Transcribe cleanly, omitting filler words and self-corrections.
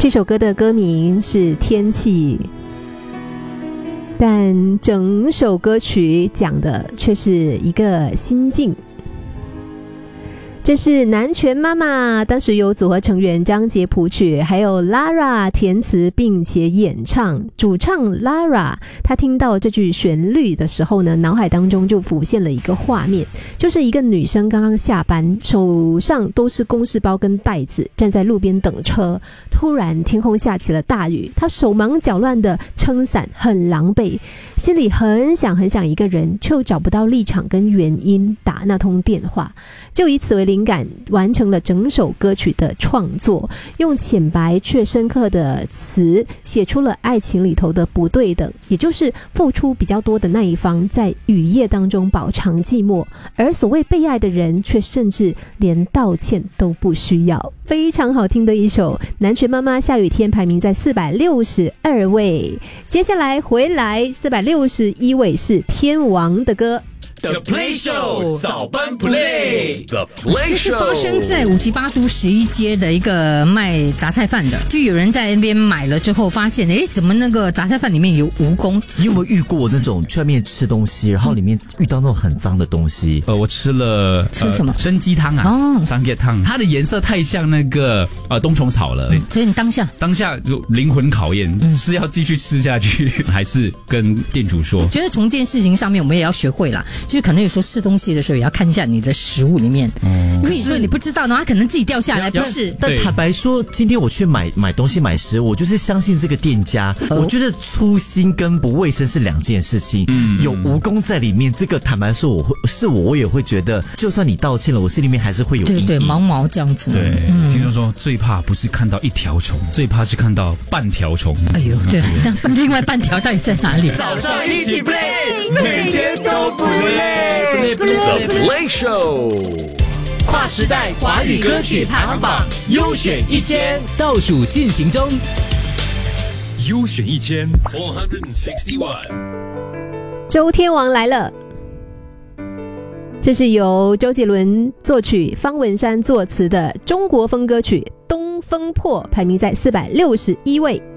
这首歌的歌名是天气，但整首歌曲讲的却是一个心境。这是南拳妈妈，当时由组合成员张杰谱曲，还有 Lara 填词并且演唱。主唱 Lara 她听到这句旋律的时候呢，脑海当中就浮现了一个画面，就是一个女生刚刚下班，手上都是公事包跟袋子，站在路边等车。突然天空下起了大雨，她手忙脚乱的撑伞，很狼狈，心里很想一个人，却又找不到立场跟原因打那通电话，就以此为灵感，完成了整首歌曲的创作，用浅白却深刻的词写出了爱情里头的不对等，也就是付出比较多的那一方在雨夜当中饱尝寂寞，而所谓被爱的人却甚至连道歉都不需要。非常好听的一首南拳妈妈下雨天，排名在462位。接下来回来461位是天王的歌 The Play Show 早班 Play The Play Show 这是发生在五级八都11街的一个卖杂菜饭的，就有人在那边买了之后发现，怎么那个杂菜饭里面有蜈蚣？ 你有没有遇过那种去外面吃东西，然后里面遇到那种很脏的东西？ 我吃了什么参鸡汤啊，三叶汤，它的颜色太像那个冬虫草了， 所以你当下有灵魂考验，是要继续吃下去，还是跟店主说？ 觉得从这件事情上面，我们也要学会啦。就是可能有时候吃东西的时候也要看一下你的食物里面，因为你说你不知道，然后它可能自己掉下来，不是？ 但坦白说，今天我去买东西买食物，我就是相信这个店家。我觉得粗心跟不卫生是两件事情。有蜈蚣在里面，这个坦白说，我也会觉得，就算你道歉了，我心里面还是会有阴影。 对，毛毛这样子。 对，听说最怕不是看到一条虫，最怕是看到半条虫。 哎呦，对，那另外半条到底在哪里？ 早上一起 play， 每天都不累。The Play Show， 跨时代华语歌曲排行榜优选1000倒数进行中， 优选1000 461。 周天王来了，这是由周杰伦作曲、方文山作词的中国风歌曲《东风破》，排名在461位。